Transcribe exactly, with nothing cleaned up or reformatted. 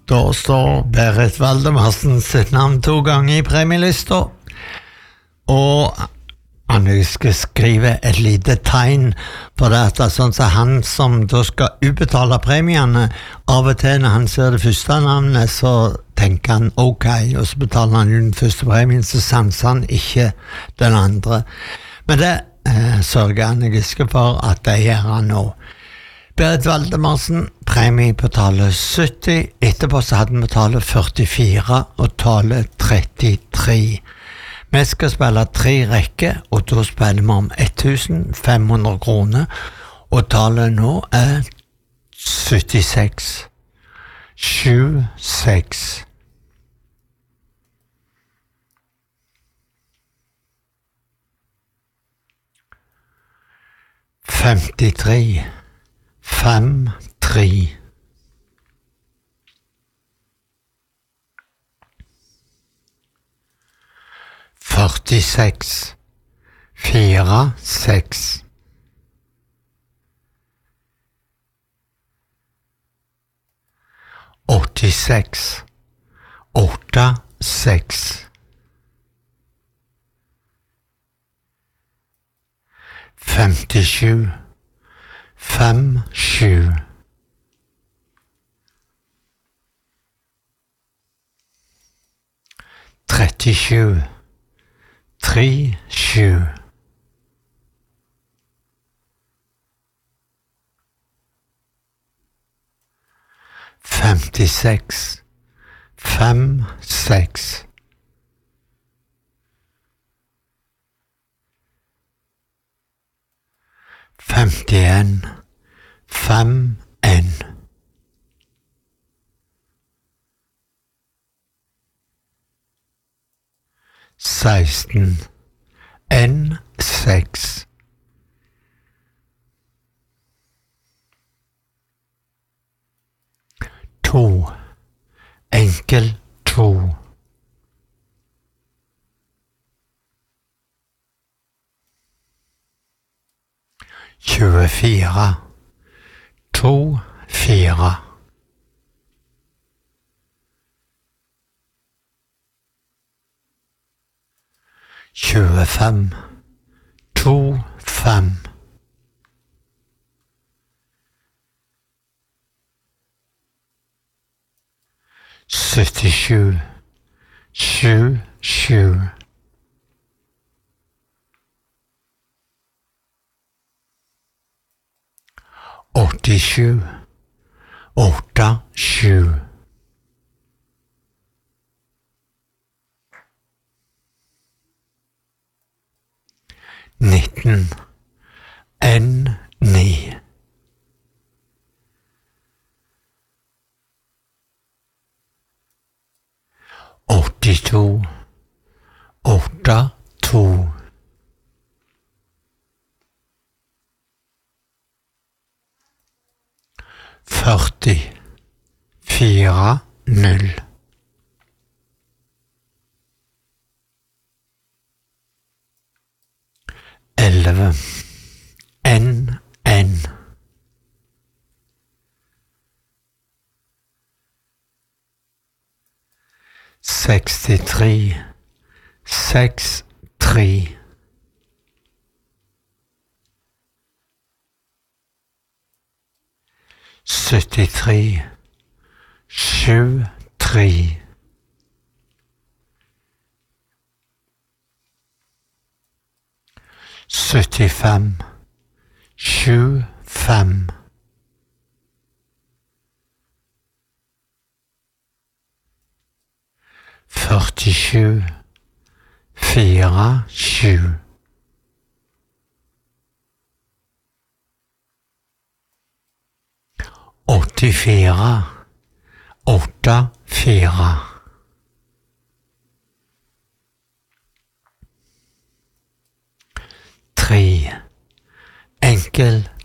Da står Berit Valdemarsen sitt navn to ganger i premielista, og han skal skrive et lite tegn på det at det er sånn at han som da skal utbetale premiene, av og til når han ser det første navnet, så tenker han ok, og så betaler han den første premien, så sanser han ikke den andre. Men det eh, sørger han ikke for at det gjør han nå. Berit Valdemarsen, premie på tallet sytti, etterpå så hadde vi tallet førtifire og tallet trettitre. Vi skal spille tre rekker, og da spiller vi om tusen fem hundre kroner, og tallet nå er syttiseks, sju seks. femtitre, fem, tre. førtiseks, fire, seks. åttiseks, åtte, seks. femtisju, fem, sju. trettisju, tre, sju. femtiseks, fem, seks. femtien, fem, en. seksten, en, seks. To, enkel, to. tjuefire, to, fire. tjuefem, to, fem. syttisju, sju, sju. åttisju, åtte, sju. nitten, en, ni. åttito, åtte, to. førti, fire, null. elleve, en, en. sekstitre, seks, tre. syttitre, sju, tre. syttifem, sju, fem. førtisju, fire, sju. åttifire, åtte, fire. Tre, enkel,